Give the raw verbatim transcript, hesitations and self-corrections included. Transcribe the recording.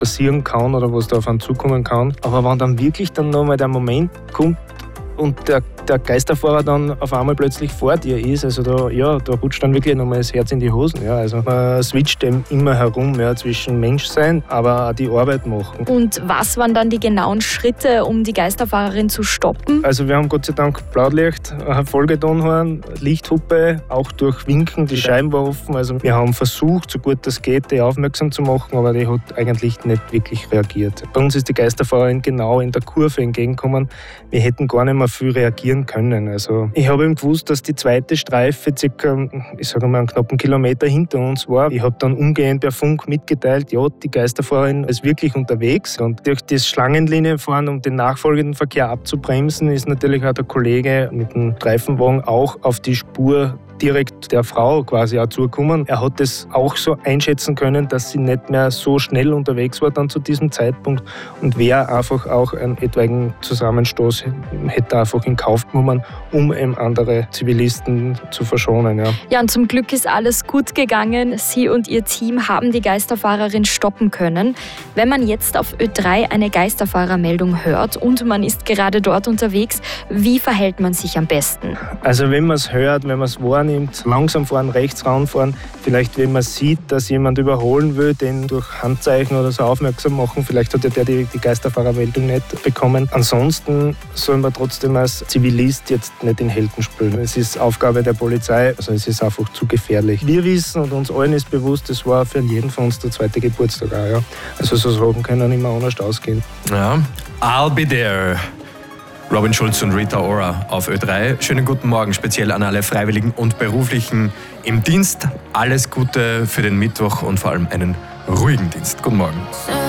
passieren kann oder was da auf einen zukommen kann. Aber wenn dann wirklich dann nochmal der Moment kommt und der, der Geisterfahrer dann auf einmal plötzlich vor dir ist, also da, ja, da rutscht dann wirklich nochmal das Herz in die Hosen. Ja. Also man switcht dem immer herum, ja, zwischen Menschsein, aber auch die Arbeit machen. Und was waren dann die genauen Schritte, um die Geisterfahrerin zu stoppen? Also wir haben Gott sei Dank Blaulicht, vollgetan haben, Lichthupe, auch durch Winken, die Scheiben war offen. Also wir haben versucht, so gut das geht, die aufmerksam zu machen, aber die hat eigentlich nicht wirklich reagiert. Bei uns ist die Geisterfahrerin genau in der Kurve entgegengekommen. Wir hätten gar nicht mehr viel reagieren können. Also ich habe eben gewusst, dass die zweite Streife circa, ich sage mal, einen knappen Kilometer hinter uns war. Ich habe dann umgehend per Funk mitgeteilt, ja, die Geisterfahrerin ist wirklich unterwegs. Und durch das Schlangenlinienfahren, um den nachfolgenden Verkehr abzubremsen, ist natürlich auch der Kollege mit dem Streifenwagen auch auf die Spur direkt der Frau quasi auch zugekommen. Er hat das auch so einschätzen können, dass sie nicht mehr so schnell unterwegs war dann zu diesem Zeitpunkt und wäre einfach auch einen etwaigen Zusammenstoß hätte einfach in Kauf genommen, um eben andere Zivilisten zu verschonen. Ja. ja, und zum Glück ist alles gut gegangen. Sie und ihr Team haben die Geisterfahrerin stoppen können. Wenn man jetzt auf Ö drei eine Geisterfahrermeldung hört und man ist gerade dort unterwegs, wie verhält man sich am besten? Also wenn man es hört, wenn man es wahrnimmt, langsam fahren, rechts ranfahren, vielleicht wenn man sieht, dass jemand überholen will, den durch Handzeichen oder so aufmerksam machen, vielleicht hat ja der die, die Geisterfahrermeldung nicht bekommen. Ansonsten soll man trotzdem als Zivilist jetzt nicht in Helden spielen. Es ist Aufgabe der Polizei, also es ist einfach zu gefährlich. Wir wissen und uns allen ist bewusst, es war für jeden von uns der zweite Geburtstag auch, ja. Also so Sachen können immer anders ausgehen. Ja, I'll be there. Robin Schulz und Rita Ora auf Ö drei. Schönen guten Morgen, speziell an alle Freiwilligen und Beruflichen im Dienst. Alles Gute für den Mittwoch und vor allem einen ruhigen Dienst. Guten Morgen.